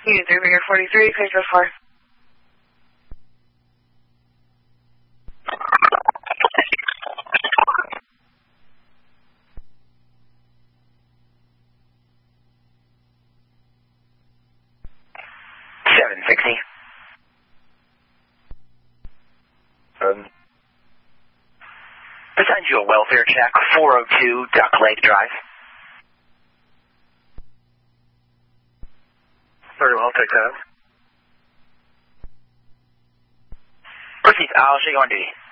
Unit 3, Figure 43, clear for 4. Assign you a welfare check, 402 Duck Lake Drive. Very well, take that. Proceed, I'll show you on duty.